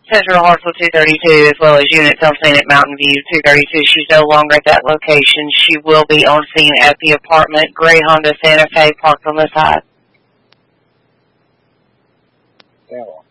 Central Hartsville 232, as well as units on scene at Mountain View 232. She's no longer at that location. She will be on scene at the apartment Gray Honda Santa Fe parked on the side. That one.